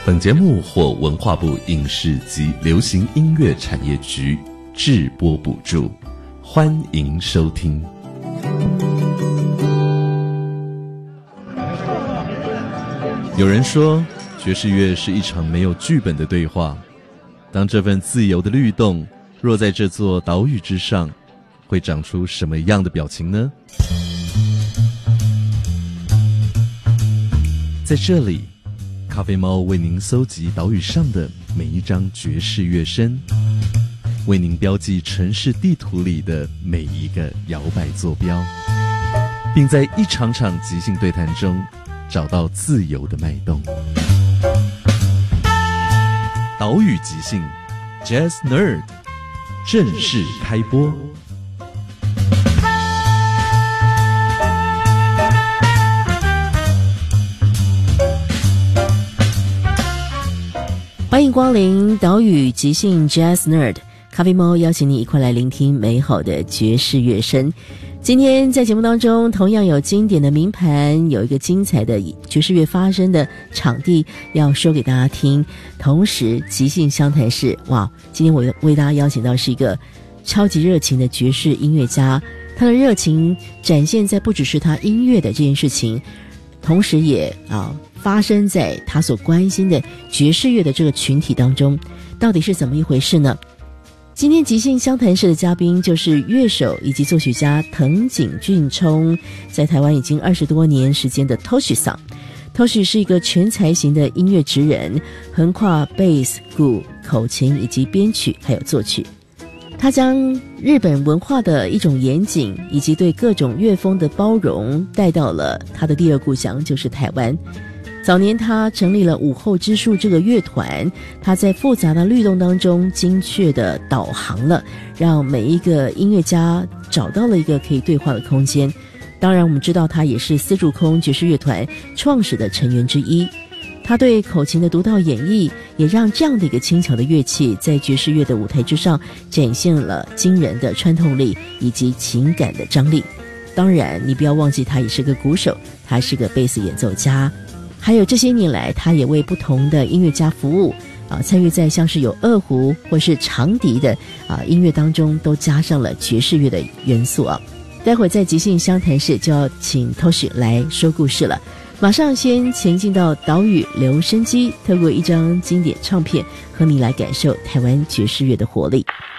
本节目获文化部影视及流行音乐产业局制播补助，欢迎收听。有人说，爵士乐是一场没有剧本的对话。当这份自由的律动若在这座岛屿之上，会长出什么样的表情呢？在这里，咖啡猫为您搜集岛屿上的每一张爵士乐声，为您标记城市地图里的每一个摇摆坐标，并在一场场即兴对谈中找到自由的脉动。岛屿即兴 Jazz Nerd 正式开播。 欢迎光临岛屿即兴 Jazz Nerd， 咖啡猫邀请你一块来聆听美好的爵士乐声。今天在节目当中同样有经典的名盘，有一个精彩的爵士乐发生的场地要说给大家听，同时即兴相谈室，哇，今天我为大家邀请到是一个超级热情的爵士音乐家，他的热情展现在不只是他音乐的这件事情，同时也发生在他所关心的爵士乐的这个群体当中，到底是怎么一回事呢？今天即兴相谈室的嘉宾就是乐手以及作曲家藤井俊冲，在台湾已经20多年时间的 Toshi 桑。Toshi 是一个全才型的音乐职人，横跨贝斯、鼓、口琴以及编曲还有作曲。他将日本文化的一种严谨以及对各种乐风的包容带到了他的第二故乡，就是台湾。早年他成立了午后之树这个乐团，他在复杂的律动当中精确的导航了，让每一个音乐家找到了一个可以对话的空间。当然我们知道他也是丝竹空爵士乐团创始的成员之一，他对口琴的独到演绎也让这样的一个轻巧的乐器在爵士乐的舞台之上展现了惊人的穿透力以及情感的张力。当然你不要忘记他也是个鼓手，他是个贝斯演奏家，还有这些年来他也为不同的音乐家服务参与在像是有二胡或是长笛的音乐当中，都加上了爵士乐的元素待会在即兴相谈室就要请 Toshi 来说故事了。马上先前进到岛屿留声机，透过一张经典唱片和你来感受台湾爵士乐的活力。